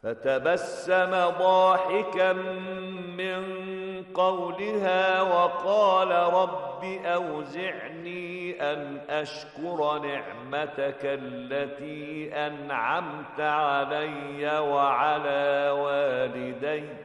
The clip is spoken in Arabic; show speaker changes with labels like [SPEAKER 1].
[SPEAKER 1] فتبسم ضاحكا من قولها وقال رب أوزعني أن أشكر نعمتك التي أنعمت علي وعلى والدي